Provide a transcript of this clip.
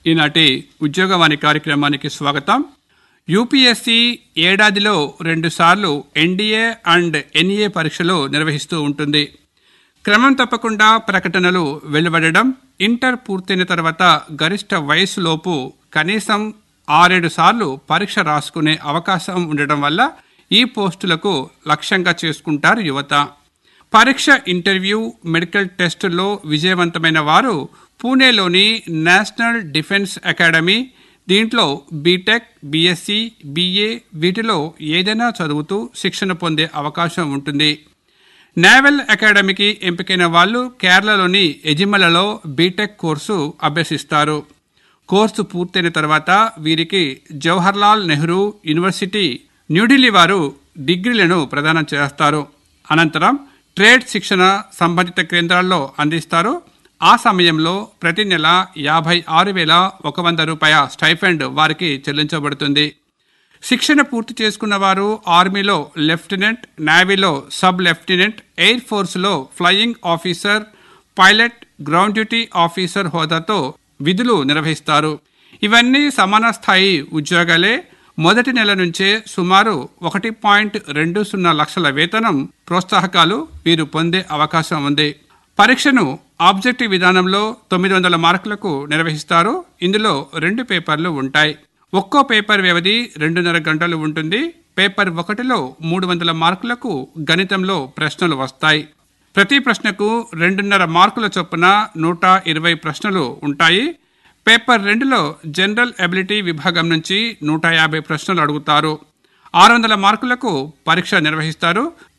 ఈనాటి ఉద్యోగవాణి కార్యక్రమానికి స్వాగతం. యూపీఎస్సీ ఏడాదిలో 2 సార్లు ఎన్డీఏ అండ్ ఎన్ఈఏ పరీక్షలు నిర్వహిస్తూ ఉంటుంది. క్రమం తప్పకుండా ప్రకటనలు వెలువడడం, ఇంటర్ పూర్తయిన తర్వాత గరిష్ట వయసులోపు కనీసం 6-7 సార్లు పరీక్ష రాసుకునే అవకాశం ఉండడం వల్ల ఈ పోస్టులకు లక్ష్యంగా చేసుకుంటారు యువత. పరీక్ష, ఇంటర్వ్యూ, మెడికల్ టెస్టుల్లో విజయవంతమైన వారు పూణేలోని నేషనల్ డిఫెన్స్ అకాడమీ, దీంట్లో బీటెక్, బీఎస్సీ, బీఏ వీటిలో ఏదైనా చదువుతూ శిక్షణ పొందే అవకాశం ఉంటుంది. నేవల్ అకాడమీకి ఎంపికైన వాళ్ళు కేరళలోని ఎజిమలలో బీటెక్ కోర్సు అభ్యసిస్తారు. కోర్సు పూర్తయిన తర్వాత వీరికి జవహర్లాల్ నెహ్రూ యూనివర్సిటీ, న్యూఢిల్లీ వారు డిగ్రీలను ప్రదానం చేస్తారు. అనంతరం ట్రేడ్ శిక్షణ సంబంధిత కేంద్రాల్లో అందిస్తారు. ఆ సమయంలో ప్రతి నెల 56,100 రూపాయల స్టైఫండ్ వారికి చెల్లించబడుతుంది. శిక్షణ పూర్తి చేసుకున్న వారు ఆర్మీలో lieutenant, నేవీలో sub lieutenant, air ఫోర్స్లో flying officer, pilot, ground duty officer హోదాతో విధులు నిర్వహిస్తారు. ఇవన్నీ సమాన స్థాయి ఉద్యోగాలే. మొదటి నెల నుంచే సుమారు 1.20 లక్షల వేతనం, ప్రోత్సాహకాలు వీరు పొందే అవకాశం ఉంది. పరీక్షను ఆబ్జెక్టివ్ విధానంలో 900 మార్కులకు నిర్వహిస్తారు. ఇందులో 2 పేపర్లు ఉంటాయి. ఒక్కో పేపర్ వ్యవధి 2.5 గంటలు ఉంటుంది. పేపర్ 1లో 300 మార్కులకు గణితంలో ప్రశ్నలు వస్తాయి. ప్రతి ప్రశ్నకు 2.5 మార్కుల చొప్పున 120 ప్రశ్నలు ఉంటాయి. పేపర్ 2లో జనరల్ ఎబిలిటీ విభాగం నుంచి 150 ప్రశ్నలు అడుగుతారు. 600 మార్కులకు పరీక్ష నిర్వహిస్తారు.